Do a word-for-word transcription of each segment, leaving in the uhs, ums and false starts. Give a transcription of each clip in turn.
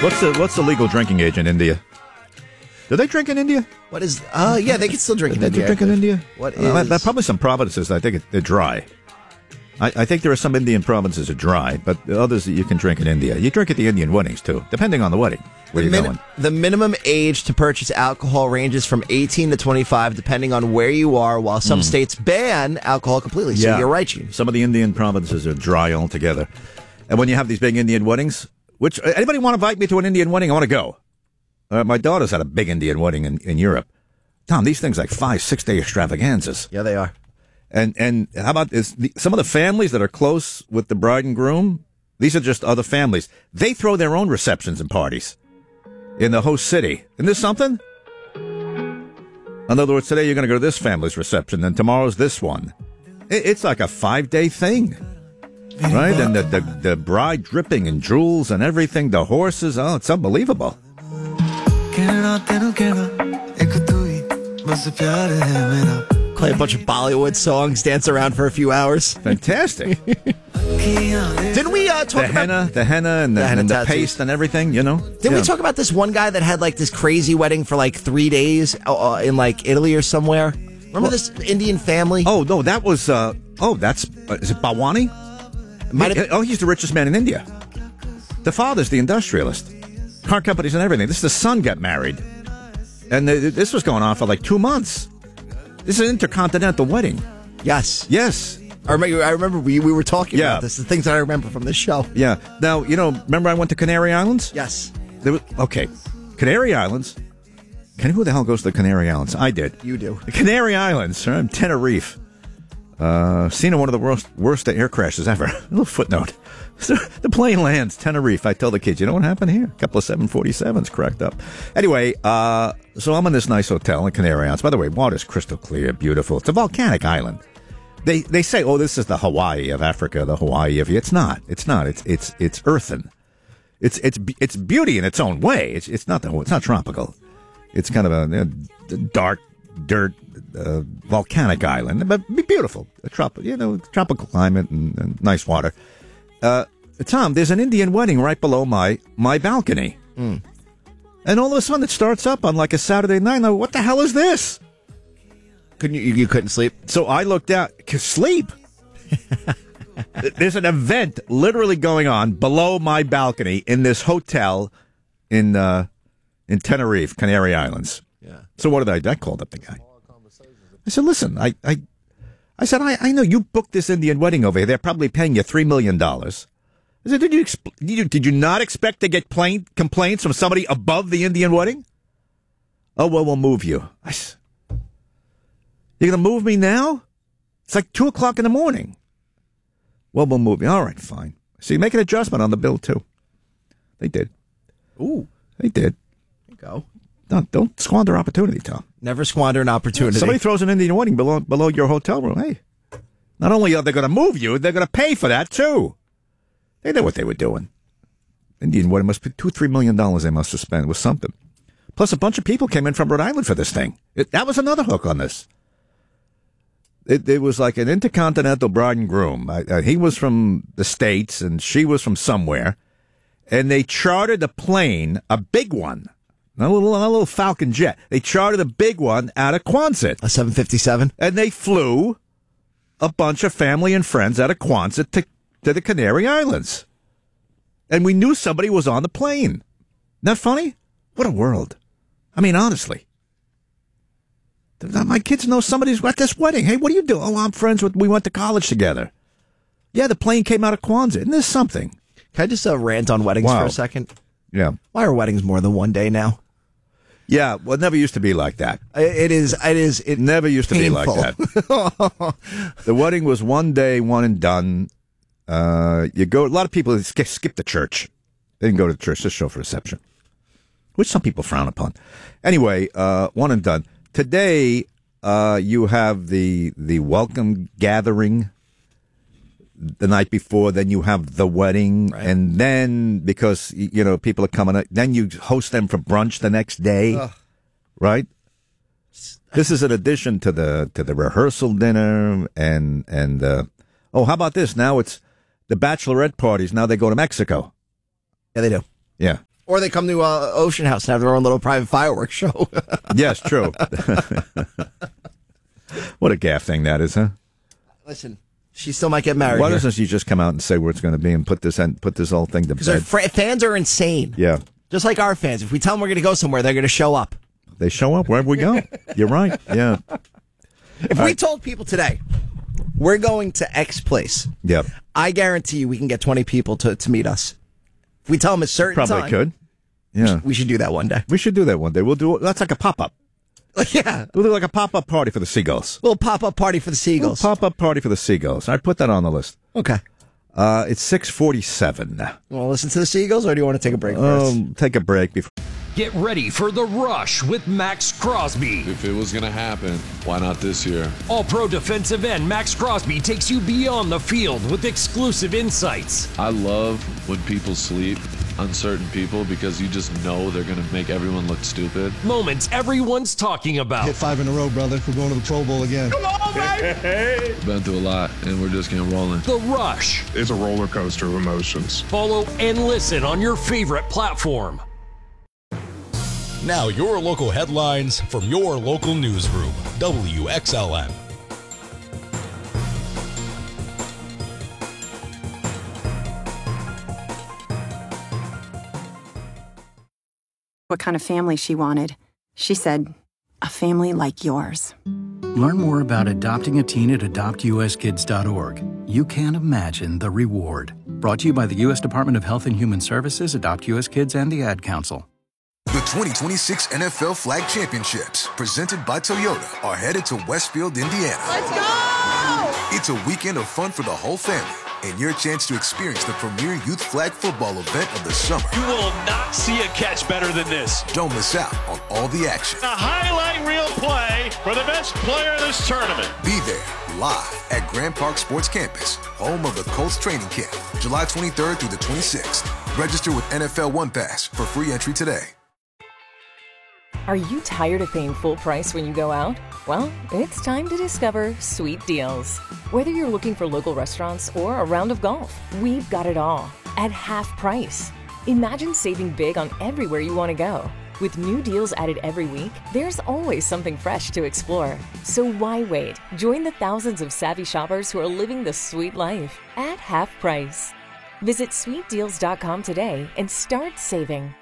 What's the what's the legal drinking age in India? Do they drink in India? What is? Uh, yeah, they can still drink in They India. drink in India? What Uh, is? there are probably some provinces. I think it, they're dry. I, I think there are some Indian provinces that are dry, but others that you can drink in India. You drink at the Indian weddings too, depending on the wedding. Where The, you min- going? the minimum age to purchase alcohol ranges from eighteen to twenty-five, depending on where you are, while some states ban alcohol completely. So Yeah. you're right, Gene. Some of the Indian provinces are dry altogether. And when you have these big Indian weddings, which anybody want to invite me to an Indian wedding? I want to go. Uh, my daughter's had a big Indian wedding in, in Europe. Tom, these things like five, six day extravaganzas. Yeah, they are. And and how about this? The, some of the families that are close with the bride and groom, these are just other families. They throw their own receptions and parties in the host city. Isn't this something? In other words, today you're going to go to this family's reception, and tomorrow's this one. It, it's like a five-day thing, right? And the, the, the bride dripping in jewels and everything, the horses, oh, it's unbelievable. Play a bunch of Bollywood songs, dance around for a few hours. Fantastic. Didn't we uh, talk The about henna, the henna and the, The henna and the tattoos. paste and everything, you know? Didn't Yeah. we talk about this one guy that had like this crazy wedding for like three days uh, in like Italy or somewhere? Remember Well- this Indian family? Oh, no, that was, uh, oh, that's, uh, is it Bawani? Might have- Oh, he's the richest man in India. The father's the industrialist. Car companies and everything. This is the son got married. And the, this was going on for like two months. This is an intercontinental wedding. Yes. Yes. I remember, I remember we, we were talking Yeah. about this, the things that I remember from this show. Yeah. Now, you know, remember I went to Canary Islands? Yes. There was, okay. Canary Islands. Can, who the hell goes to the Canary Islands? I did. You do. The Canary Islands, right? Tenerife. Uh, seen one of the worst, worst air crashes ever. A little footnote. So the plane lands, Tenerife. I tell the kids, you know what happened here? A couple of seven forty-sevens cracked up. Anyway, uh, so I'm in this nice hotel in Canary Islands. By the way, water's crystal clear, beautiful. It's a volcanic island. They they say, oh, this is the Hawaii of Africa, the Hawaii of... It's not. It's not. It's it's it's earthen. It's it's it's beauty in its own way. It's it's not the it's not tropical. It's kind of a, a dark dirt uh, volcanic island, but beautiful. A trop, you know, tropical climate and, and nice water. Uh, Tom, there's an Indian wedding right below my my balcony, Mm. and all of a sudden it starts up on like a Saturday night. And I go, what the hell is this? Couldn't you, you couldn't sleep? So I looked out. Sleep. There's an event literally going on below my balcony in this hotel in uh, in Tenerife, Canary Islands. Yeah. So what did I do? I called up the guy. I said, listen, I I, I said, I, I know you booked this Indian wedding over here. They're probably paying you three million dollars. I said, did you, exp- did you did you not expect to get plain, complaints from somebody above the Indian wedding? Oh, well, we'll move you. I said, you're going to move me now? It's like two o'clock in the morning. Well, we'll move you. All right, fine. So you make an adjustment on the bill, too. They did. Ooh. They did. There you go. Don't, don't squander opportunity, Tom. Never squander an opportunity. Somebody throws an Indian wedding below, below your hotel room. Hey, not only are they going to move you, they're going to pay for that, too. They know what they were doing. Indian wedding must be two, three million dollars they must have spent with something. Plus, a bunch of people came in from Rhode Island for this thing. It, that was another hook on this. It, it was like an intercontinental bride and groom. I, uh, he was from the States, and she was from somewhere. And they chartered a plane, a big one, not a little, not a little Falcon jet. They chartered a big one out of Quonset. A seven fifty-seven? And they flew a bunch of family and friends out of Quonset to, to the Canary Islands. And we knew somebody was on the plane. Isn't that funny? What a world. I mean, honestly. My kids know somebody's at this wedding. Hey, what are you doing? Oh, I'm friends with, we went to college together. Yeah, the plane came out of Kwanzaa. Isn't this something? Can I just uh, rant on weddings Wow. for a second? Yeah. Why are weddings more than one day now? Yeah, well, it never used to be like that. I- It is, it is, it It never used to painful. be like that. The wedding was one day, one and done. Uh, you go. A lot of people skip, skip the church. They didn't go to the church, just show for reception, which some people frown upon. Anyway, uh, one and done. Today, uh, you have the the welcome gathering the night before. Then you have the wedding, Right. and then because y- you know people are coming, then you host them for brunch the next day, Ugh. right? This is in addition to the to the rehearsal dinner and and uh, oh, how about this? Now it's the bachelorette parties. Now they go to Mexico. Yeah, they do. Yeah. Or they come to uh, Ocean House and have their own little private fireworks show. Yes, true. What a gaff thing that is, huh? Listen, she still might get married. Why here. doesn't she just come out and say where it's going to be and put this and put this whole thing to Because our bed? fr- fans are insane. Yeah. Just like our fans. If we tell them we're going to go somewhere, they're going to show up. They show up wherever we go. You're right. Yeah. If All we right. told people today, we're going to X place, Yep. I guarantee you we can get twenty people to, to meet us. If we tell them a certain Probably time, could. Yeah. we should do that one day. We should do that one day. We'll do it. That's like a pop up. Yeah. We'll do like a pop up party for the seagulls. Little pop-up party for the Seagulls. Pop up party for the seagulls. I put that on the list. Okay. Uh, it's six forty-seven. You want to listen to the Seagulls, or do you want to take a break first? Um, take a break before. Get ready for The Rush with Max Crosby. If it was going to happen, why not this year? All-pro defensive end Max Crosby takes you beyond the field with exclusive insights. I love when people sleep on certain people because you just know they're going to make everyone look stupid. Moments everyone's talking about. Hit five in a row, brother. We're going to the Pro Bowl again. Been through a lot, and we're just getting rolling. The Rush. It's a roller coaster of emotions. Follow and listen on your favorite platform. Now your local headlines from your local newsroom. W X L M. What kind of family she wanted. She said, a family like yours. Learn more about adopting a teen at adopt u s kids dot org. You can't imagine the reward. Brought to you by the U S Department of Health and Human Services, Adopt U S Kids, and the Ad Council. The twenty twenty-six N F L Flag Championships, presented by Toyota, are headed to Westfield, Indiana. Let's go! It's a weekend of fun for the whole family, and your chance to experience the premier youth flag football event of the summer. You will not see a catch better than this. Don't miss out on all the action. A highlight reel play for the best player in this tournament. Be there, live at Grand Park Sports Campus, home of the Colts training camp, July twenty-third through the twenty-sixth. Register with N F L One Pass for free entry today. Are you tired of paying full price when you go out? Well, it's time to discover Sweet Deals. Whether you're looking for local restaurants or a round of golf, we've got it all at half price. Imagine saving big on everywhere you want to go. With new deals added every week, there's always something fresh to explore. So why wait? Join the thousands of savvy shoppers who are living the sweet life at half price. Visit sweet deals dot com today and start saving.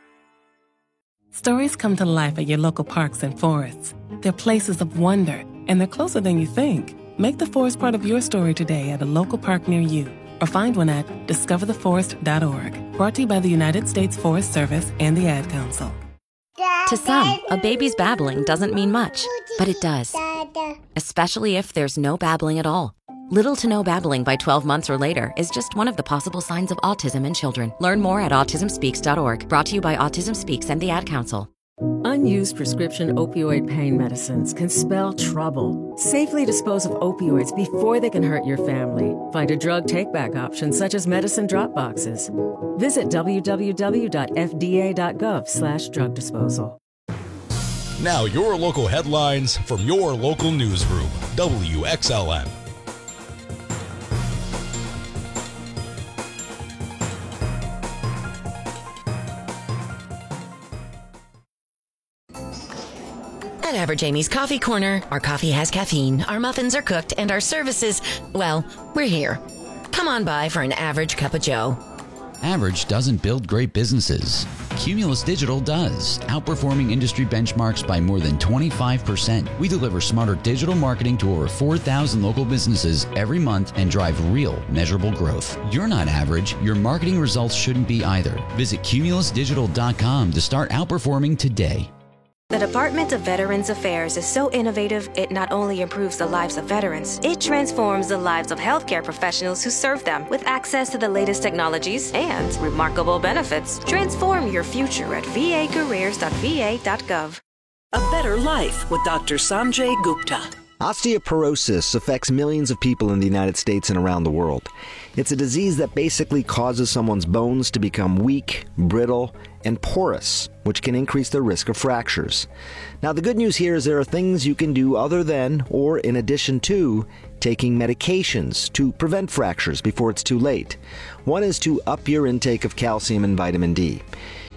Stories come to life at your local parks and forests. They're places of wonder, and they're closer than you think. Make the forest part of your story today at a local park near you, or find one at discover the forest dot org. Brought to you by the United States Forest Service and the Ad Council. To some, a baby's babbling doesn't mean much, but it does. Especially if there's no babbling at all. Little to no babbling by twelve months or later is just one of the possible signs of autism in children. Learn more at autism speaks dot org. Brought to you by Autism Speaks and the Ad Council. Unused prescription opioid pain medicines can spell trouble. Safely dispose of opioids before they can hurt your family. Find a drug take-back option such as medicine drop boxes. Visit w w w dot f d a dot gov slash drug disposal. Now your local headlines from your local newsroom. W X L M. At Average Amy's Coffee Corner, our coffee has caffeine, our muffins are cooked, and our services, well, we're here. Come on by for an average cup of joe. Average doesn't build great businesses. Cumulus Digital does, outperforming industry benchmarks by more than twenty-five percent. We deliver smarter digital marketing to over four thousand local businesses every month and drive real, measurable growth. You're not average. Your marketing results shouldn't be either. Visit cumulus digital dot com to start outperforming today. The Department of Veterans Affairs is so innovative, it not only improves the lives of veterans, it transforms the lives of healthcare professionals who serve them with access to the latest technologies and remarkable benefits. Transform your future at v a careers dot v a dot gov. A better life with Doctor Sanjay Gupta. Osteoporosis affects millions of people in the United States and around the world. It's a disease that basically causes someone's bones to become weak, brittle, and porous, which can increase the risk of fractures. Now, the good news here is there are things you can do other than, or in addition to, taking medications to prevent fractures before it's too late. One is to up your intake of calcium and vitamin D.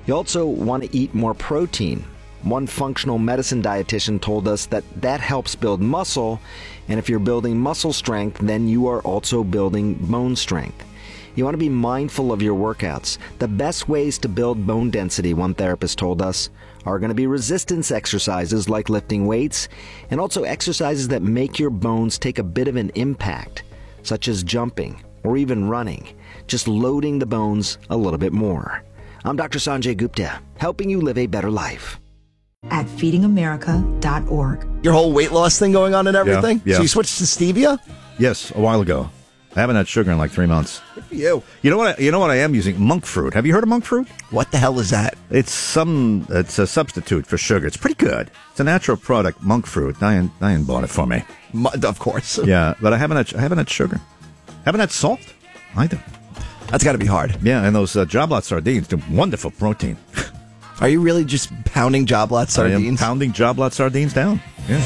You also want to eat more protein. One functional medicine dietitian told us that that helps build muscle, and if you're building muscle strength, then you are also building bone strength. You want to be mindful of your workouts. The best ways to build bone density, one therapist told us, are going to be resistance exercises like lifting weights, and also exercises that make your bones take a bit of an impact, such as jumping or even running, just loading the bones a little bit more. I'm Doctor Sanjay Gupta, helping you live a better life. At feeding america dot org. Your whole weight loss thing going on and everything? Yeah, yeah. So you switched to stevia? Yes, a while ago. I haven't had sugar in like three months. Good for you. You know what? I, you know what I am using? Monk fruit. Have you heard of monk fruit? What the hell is that? It's some. It's a substitute for sugar. It's pretty good. It's a natural product. Monk fruit. Diane, Diane bought it for me. Of course. Yeah, but I haven't had. I haven't had sugar. Haven't had salt either. That's got to be hard. Yeah, and those uh, Job Lot sardines do wonderful protein. Are you really just pounding Job Lot sardines? I am pounding Job Lot sardines down. Yeah.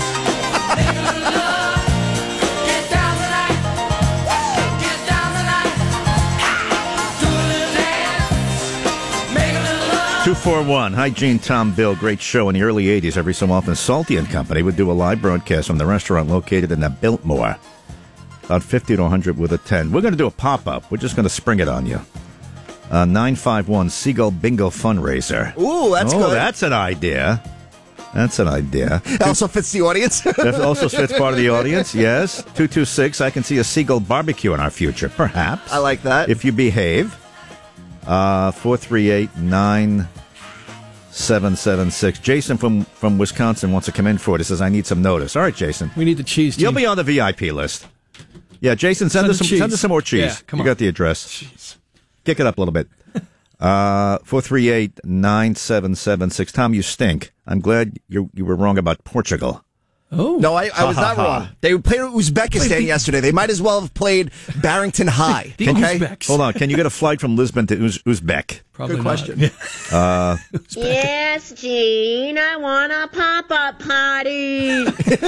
two four one. Hi, Gene, Tom, Bill. Great show in the early eighties. Every so often, Salty and Company would do a live broadcast from the restaurant located in the Biltmore. About fifty to one hundred with a ten. We're going to do a pop-up. We're just going to spring it on you. Uh, nine five one Seagull Bingo Fundraiser. Ooh, that's oh, good. That's an idea. That's an idea. It also fits the audience. It also fits part of the audience, yes. two two six, I can see a Seagull barbecue in our future, perhaps. I like that. If you behave. Uh, four three eight, nine seven seven six. Jason from, from Wisconsin wants to come in for it. He says, I need some notice. All right, Jason. We need the cheese, team. You'll be on the V I P list. Yeah, Jason, send, send us some cheese. send us some more cheese. Yeah, come you on. got the address. Jeez. Kick it up a little bit. Uh, four three eight, nine seven seven six. Tom, you stink. I'm glad you you were wrong about Portugal. Oh. No, I, I was not wrong. They played Uzbekistan yesterday. They might as well have played Barrington High. The okay? Uzbeks. Hold on. Can you get a flight from Lisbon to Uz- Uzbek? Probably Good not. question. Uh, Yes, Gene, I want a pop-up party.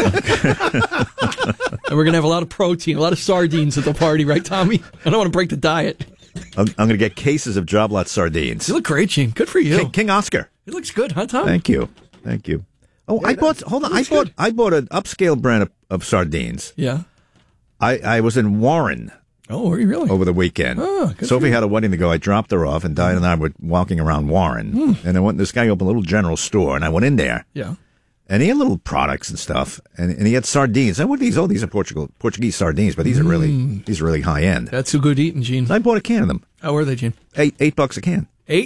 And we're going to have a lot of protein, a lot of sardines at the party, right, Tommy? I don't want to break the diet. I'm, I'm going to get cases of Job Lot sardines. You look great, Gene. Good for you. King, King Oscar. It looks good, huh, Tom? Thank you. Thank you. Oh, yeah, I bought. Hold on. I bought. Good. I bought an upscale brand of, of sardines. Yeah. I, I was in Warren. Oh, were you really? Over the weekend. Oh, good Sophie for you. had a wedding to go. I dropped her off, and Diane and I were walking around Warren. Mm. And I went. This guy opened a little general store, and I went in there. Yeah. And he had little products and stuff, and, and he had sardines. And what are these? Oh, these are Portugal Portuguese sardines, but these are really Mm. these are really high end. That's a good eating, Gene. So I bought a can of them. How are they, Gene? Eight eight bucks a can. Eight?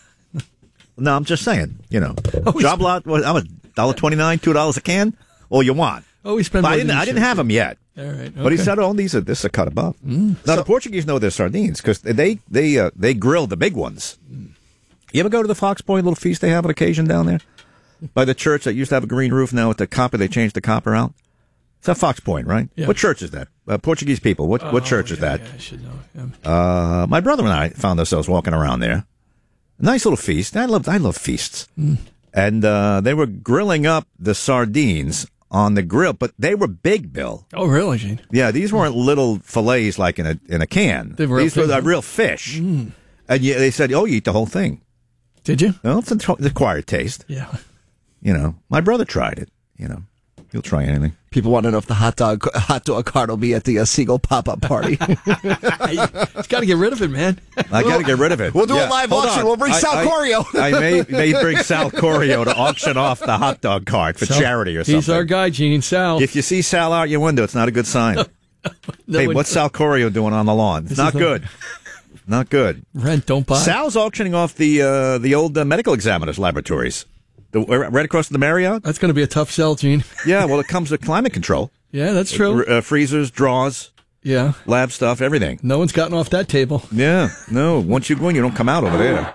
No, I'm just saying. You know, Oh, Job Lot. Was, I was one dollar twenty-nine, two dollars a can. All you want. Oh, we spend But more I didn't. than you I didn't should. have them yet. All right. But he okay. said, "Oh, these are this is a cut above." Mm. Now the Portuguese know their sardines because they they uh, they grill the big ones. You ever go to the Fox Point little feast they have on occasion down there by the church that used to have a green roof? Now with the copper, they changed the copper out. It's at Fox Point, right? Yeah. What church is that? Uh, Portuguese people. What what Oh, church is yeah, that? yeah, I should know. Yeah. Uh, my brother and I found ourselves walking around there. Nice little feast. I love I love feasts. Mm. And uh, they were grilling up the sardines on the grill, but they were big, Bill. Oh, really, Gene? Yeah, these weren't little fillets like in a in a can. They were these real were big, the real fish. Mm. And you, they said, "Oh, you eat the whole thing." Did you? Well, it's an acquired taste. Yeah. You know, my brother tried it. You know, he'll try anything. People want to know if the hot dog hot dog cart will be at the uh, Seagull pop-up party. He's got to get rid of it, man. I got to get rid of it. We'll do Yeah, a live hold auction. on. We'll bring I- Sal I- Corio. I may may bring Sal Corio to auction off the hot dog cart for Sal- charity or something. He's our guy, Gene. Sal. If you see Sal out your window, it's not a good sign. No hey, one- what's Sal Corio doing on the lawn? It's This not is a- good. Not good. Rent, don't buy. Sal's auctioning off the uh, the old uh, medical examiners laboratories, the, right across from the Marriott. That's going to be a tough sell, Gene. Yeah, well, it comes with climate control. Yeah, that's true. Uh, freezers, drawers, Yeah. lab stuff, everything. No one's gotten off that table. Yeah, no. Once you go in, you don't come out over there.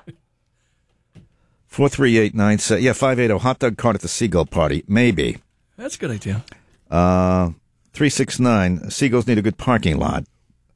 Four three eight nine seven. Yeah, five eight zero. Hot dog cart at the Seagull party, maybe. That's a good idea. Uh, three six nine. Seagulls need a good parking lot.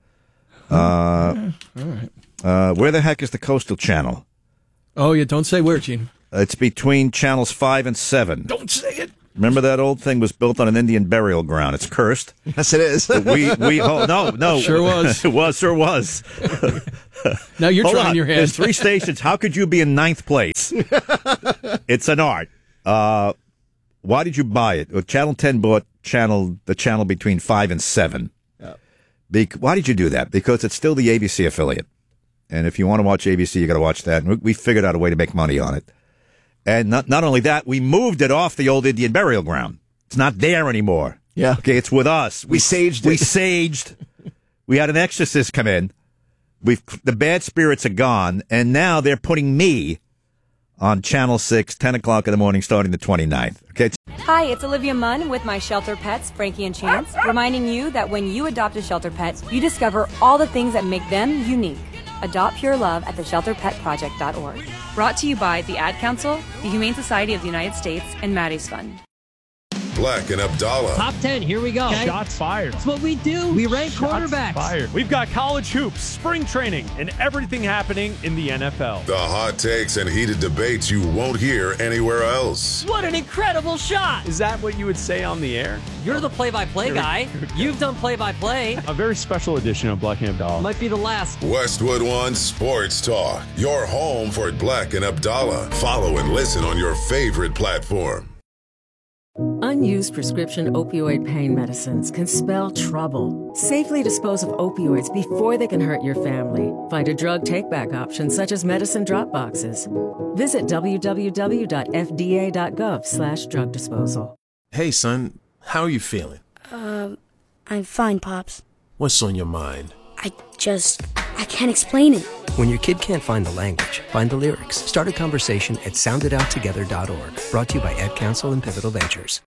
Uh, All right. uh, where the heck is the Coastal Channel? Oh, yeah, don't say where, Gene. It's between channels five and seven. Don't say it. Remember that old thing was built on an Indian burial ground. It's cursed. Yes, it is. we we oh, no no Sure was. it was sure was. Now you're Hold trying on. your hand. There's three stations. How could you be in ninth place? It's an art. Uh, why did you buy it? Well, Channel ten bought channel the channel between five and seven. Yeah. Be- why did you do that? Because it's still the A B C affiliate, and if you want to watch A B C, you got to watch that. And we, we figured out a way to make money on it. And not not only that, we moved it off the old Indian burial ground. It's not there anymore. Yeah. Okay, it's with us. We, we saged it. We saged. We had an exorcist come in. We've the bad spirits are gone, and now they're putting me on Channel six, ten o'clock in the morning, starting the twenty-ninth. Okay. Hi, it's Olivia Munn with my shelter pets, Frankie and Chance, reminding you that when you adopt a shelter pet, you discover all the things that make them unique. Adopt pure love at the shelter pet project dot org. Brought to you by the Ad Council, the Humane Society of the United States, and Maddie's Fund. Black and Abdallah. Top ten, here we go. Okay. Shots fired. That's what we do. We rank Shots quarterbacks. Fired. We've got college hoops, spring training, and everything happening in the N F L. The hot takes and heated debates you won't hear anywhere else. What an incredible shot. Is that what you would say on the air? You're the play-by-play guy. You've done play-by-play. A very special edition of Black and Abdallah. Might be the last. Westwood One Sports Talk. Your home for Black and Abdallah. Follow and listen on your favorite platform. Unused prescription opioid pain medicines can spell trouble. Safely dispose of opioids before they can hurt your family. Find a drug take-back option such as medicine drop boxes. Visit w w w dot f d a dot gov slash drug disposal. Hey, son, how are you feeling? Uh, I'm fine, Pops. What's on your mind? I just, I can't explain it. When your kid can't find the language, find the lyrics. Start a conversation at sound it out together dot org. Brought to you by Ad Council and Pivotal Ventures.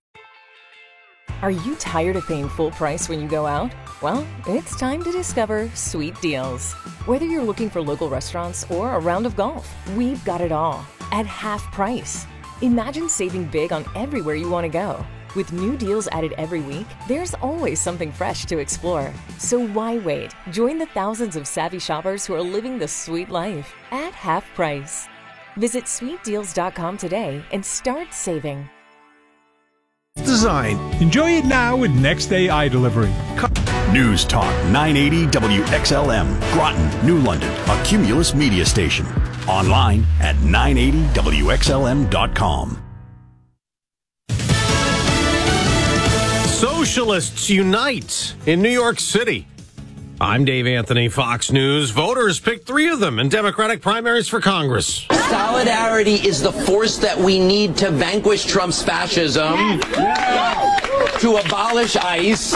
Are you tired of paying full price when you go out? Well, it's time to discover Sweet Deals. Whether you're looking for local restaurants or a round of golf, we've got it all at half price. Imagine saving big on everywhere you want to go. With new deals added every week, there's always something fresh to explore. So why wait? Join the thousands of savvy shoppers who are living the sweet life at half price. Visit sweet deals dot com today and start saving. Design. Enjoy it now with next day eye delivery. News Talk nine eighty W X L M, Groton, New London, a Cumulus media station. Online at nine eighty W X L M dot com. Socialists unite in New York City. I'm Dave Anthony, Fox News. Voters picked three of them in Democratic primaries for Congress. Solidarity is the force that we need to vanquish Trump's fascism, to abolish ICE,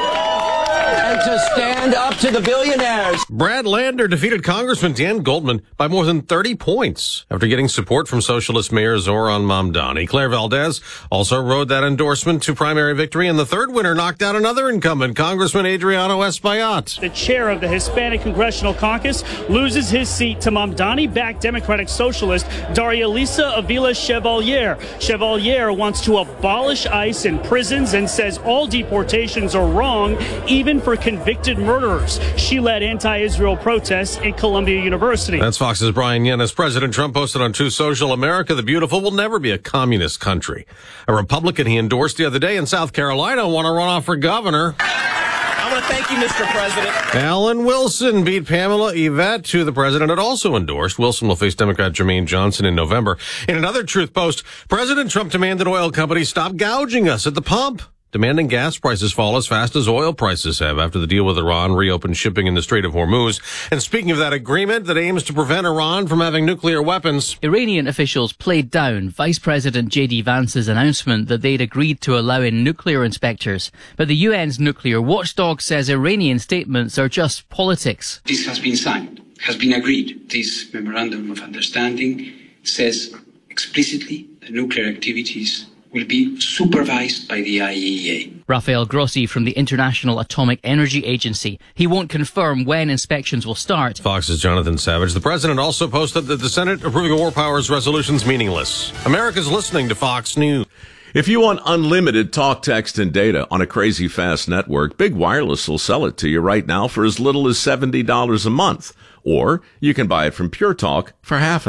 and to stand up to the billionaires. Brad Lander defeated Congressman Dan Goldman by more than thirty points after getting support from Socialist Mayor Zoran Mamdani. Claire Valdez also rode that endorsement to primary victory, and the third winner knocked out another incumbent, Congressman Adriano Espaillat. The chair of the Hispanic Congressional Caucus loses his seat to Mamdani-backed Democratic Socialist Daria Lisa Avila Chevalier. Chevalier wants to abolish ICE in prisons and says all deportations are wrong, even for convicted murderers. She led anti-Israel protests at Columbia University. That's Fox's Brian Yennis. President Trump posted on Truth Social, America the Beautiful will never be a communist country. A Republican he endorsed the other day in South Carolina want to run off for governor. I want to thank you, Mister President. Alan Wilson beat Pamela Yvette, who the president had also endorsed. Wilson will face Democrat Jermaine Johnson in November. In another Truth post, President Trump demanded oil companies stop gouging us at the pump, demanding gas prices fall as fast as oil prices have after the deal with Iran reopened shipping in the Strait of Hormuz. And speaking of that agreement that aims to prevent Iran from having nuclear weapons, Iranian officials played down Vice President J D Vance's announcement that they'd agreed to allow in nuclear inspectors. But the U N's nuclear watchdog says Iranian statements are just politics. This has been signed, has been agreed. This memorandum of understanding says explicitly that nuclear activities will be supervised by the I A E A. Rafael Grossi from the International Atomic Energy Agency. He won't confirm when inspections will start. Fox's Jonathan Savage. The president also posted that the Senate approving war powers resolution's meaningless. America's listening to Fox News. If you want unlimited talk, text, and data on a crazy fast network, Big Wireless will sell it to you right now for as little as seventy dollars a month. Or you can buy it from Pure Talk for half of that.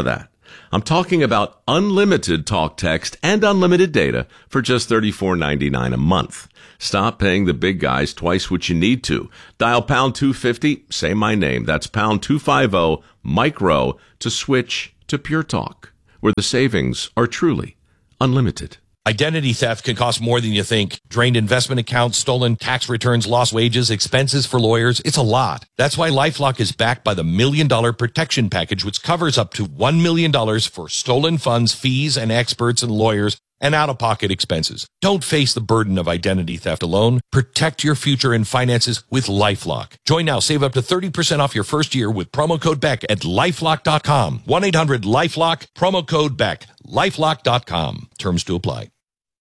I'm talking about unlimited talk, text, and unlimited data for just thirty-four ninety-nine a month. Stop paying the big guys twice what you need to. Dial pound two fifty, say my name. That's pound two fifty, micro, to switch to Pure Talk, where the savings are truly unlimited. Identity theft can cost more than you think. Drained investment accounts, stolen tax returns, lost wages, expenses for lawyers. It's a lot. That's why LifeLock is backed by the Million Dollar Protection Package, which covers up to one million dollars for stolen funds, fees, and experts and lawyers, and out-of-pocket expenses. Don't face the burden of identity theft alone. Protect your future and finances with LifeLock. Join now. Save up to thirty percent off your first year with promo code Beck at lifelock dot com. one eight hundred lifelock, promo code Beck. lifelock dot com. Terms to apply.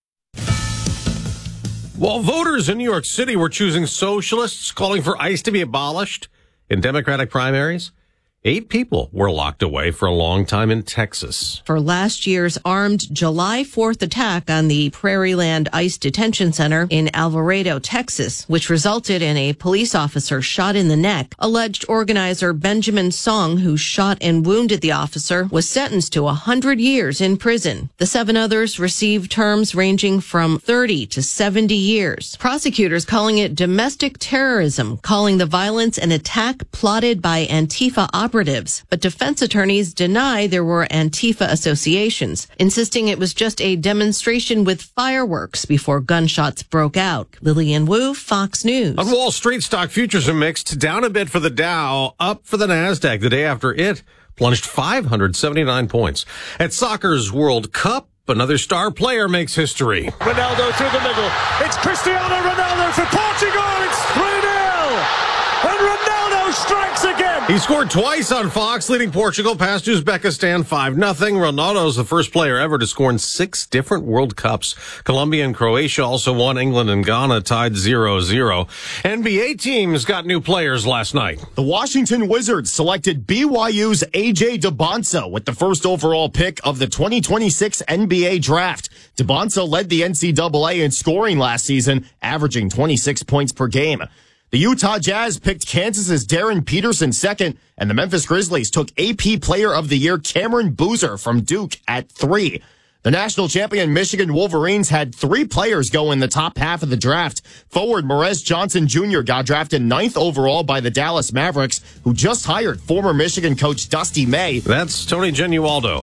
While voters in New York City were choosing socialists, calling for ICE to be abolished in Democratic primaries, eight people were locked away for a long time in Texas. For last year's armed July fourth attack on the Prairieland ICE detention center in Alvarado, Texas, which resulted in a police officer shot in the neck. Alleged organizer Benjamin Song, who shot and wounded the officer, was sentenced to one hundred years in prison. The seven others received terms ranging from thirty to seventy years. Prosecutors calling it domestic terrorism, calling the violence an attack plotted by Antifa operatives, but defense attorneys deny there were Antifa associations, insisting it was just a demonstration with fireworks before gunshots broke out. Lillian Wu, Fox News. On Wall Street, stock futures are mixed, down a bit for the Dow, up for the NASDAQ the day after it plunged five hundred seventy-nine points. At soccer's World Cup, another star player makes history. Ronaldo through the middle. It's Cristiano Ronaldo for Portugal. It's three nil. And Ronaldo strikes again. He scored twice on Fox, leading Portugal past Uzbekistan five nothing. Ronaldo's the first player ever to score in six different World Cups. Colombia and Croatia also won. England and Ghana tied zero zero. N B A teams got new players last night. The Washington Wizards selected B Y U's A J DeBonsa with the first overall pick of the twenty twenty-six N B A draft. DeBonsa led the N C double A in scoring last season, averaging twenty-six points per game. The Utah Jazz picked Kansas's Darren Peterson second, and the Memphis Grizzlies took A P Player of the Year Cameron Boozer from Duke at three. The national champion Michigan Wolverines had three players go in the top half of the draft. Forward Morez Johnson Junior got drafted ninth overall by the Dallas Mavericks, who just hired former Michigan coach Dusty May. That's Tony Genualdo.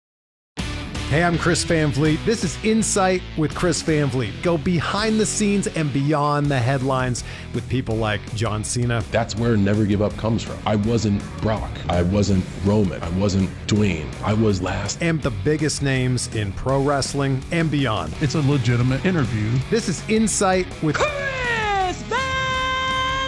Hey, I'm Chris Van Vliet. This is Insight with Chris Van Vliet. Go behind the scenes and beyond the headlines with people like John Cena. That's where Never Give Up comes from. I wasn't Brock. I wasn't Roman. I wasn't Dwayne. I was last. And the biggest names in pro wrestling and beyond. It's a legitimate interview. This is Insight with Chris Van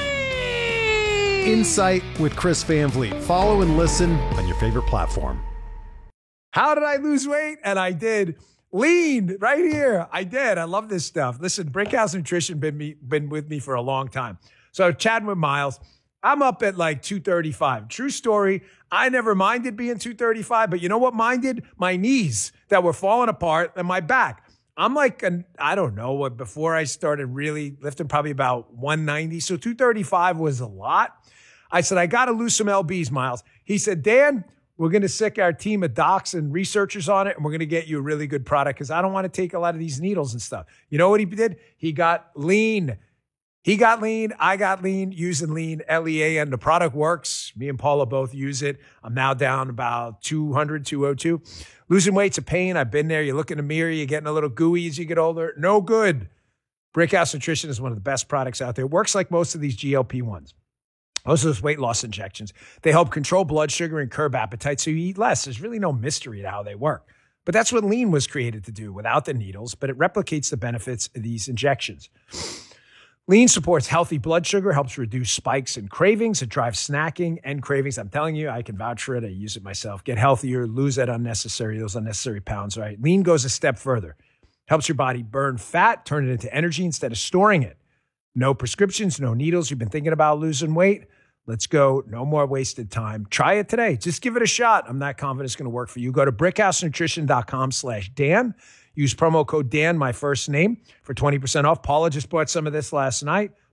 Vliet! Insight with Chris Van Vliet. Follow and listen on your favorite platform. How did I lose weight? And I did. Lean right here. I did. I love this stuff. Listen, Brickhouse Nutrition been me been with me for a long time. So chatting with Miles, I'm up at like two thirty-five. True story. I never minded being two thirty-five, but you know what minded? My knees that were falling apart and my back. I'm like, an, I don't know what, before I started really lifting, probably about one ninety. So two thirty-five was a lot. I said, I got to lose some L Bs, Miles. He said, Dan, we're going to sick our team of docs and researchers on it, and we're going to get you a really good product because I don't want to take a lot of these needles and stuff. You know what he did? He got lean. He got lean. I got lean using lean, L E A N. The product works. Me and Paula both use it. I'm now down about two hundred, two oh two. Losing weight's a pain. I've been there. You look in the mirror, you're getting a little gooey as you get older. No good. Brickhouse Nutrition is one of the best products out there. It works like most of these G L P ones. Most of those weight loss injections, they help control blood sugar and curb appetite so you eat less. There's really no mystery to how they work. But that's what lean was created to do without the needles, but it replicates the benefits of these injections. Lean supports healthy blood sugar, helps reduce spikes and cravings. It drives snacking and cravings. I'm telling you, I can vouch for it. I use it myself. Get healthier, lose that unnecessary, those unnecessary pounds, right? Lean goes a step further. Helps your body burn fat, turn it into energy instead of storing it. No prescriptions, no needles. You've been thinking about losing weight? Let's go. No more wasted time. Try it today. Just give it a shot. I'm not confident it's going to work for you. Go to brickhousenutrition.com slash Dan. Use promo code Dan, my first name, for twenty percent off. Paula just bought some of this last night.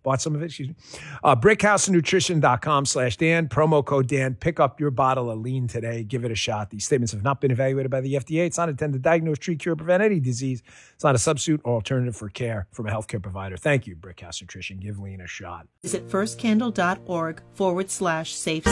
Bought some of it, excuse me. Uh, brickhousenutrition.com slash Dan, promo code Dan. Pick up your bottle of lean today. Give it a shot. These statements have not been evaluated by the F D A. It's not intended to diagnose, treat, cure, prevent any disease. It's not a substitute or alternative for care from a healthcare provider. Thank you, Brickhouse Nutrition. Give lean a shot. Visit firstcandle.org forward slash safe.